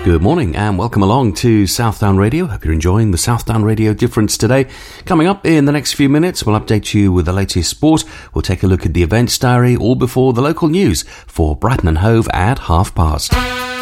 Good morning and welcome along to Southdown Radio. Hope you're enjoying the Southdown Radio difference today. Coming up in the next few minutes, we'll update you with the latest sport. We'll take a look at the events diary, all before the local news for Brighton and Hove at past.